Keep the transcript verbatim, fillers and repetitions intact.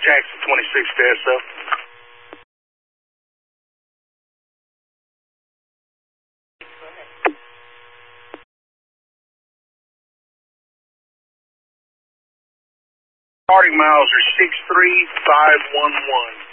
Jackson twenty-six, fair self. Starting miles are six three five one one.